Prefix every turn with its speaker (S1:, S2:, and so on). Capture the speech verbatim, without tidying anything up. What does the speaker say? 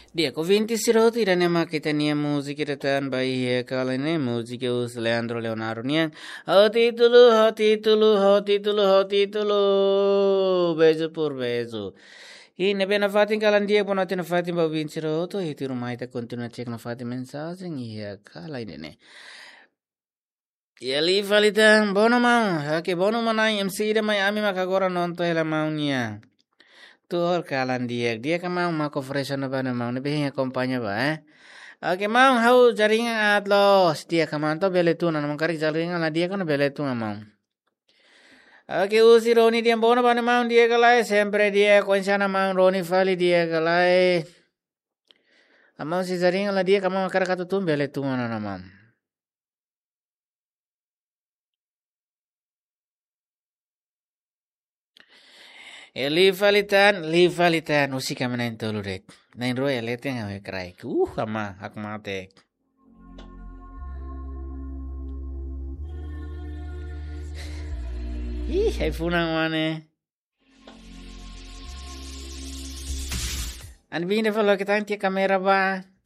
S1: Dia convinti siroti da nema kita nia musica da tan bai kala ne musica us Leandro Leonardo niang ho titulu ho titulu ho titulu ho titulu beijo por beijo. E ne bena fatin kalan dia pun atin fatin ba vin siroto e ti rumai ta continua cek na fatin mensagem e kala ini ne. E ali falitan bono mau hake bono manai M C da mai ami makagora nonto ela mau nia. Tur kalan dia dia kan mau mako fresh na ba na mau ne behinga kompanya ba eh. Oke mau hau jaringan atlos dia kamanto beletuna namang kari jaringan la dia kan beletuna mau. Oke usi Roni dia bono ba na mau dia kalai sempre dia konsana mau Roni fali dia kalai. Amau si jaringan la dia kamau makara katutum beletuna na mau. E li falitan, li falitan, usi kami nain tolu dek. Nain roy elete ngawe kerai. Uh, ama hak mate. Ih, hai funang mane. An bing de follow kita anti kamera ba.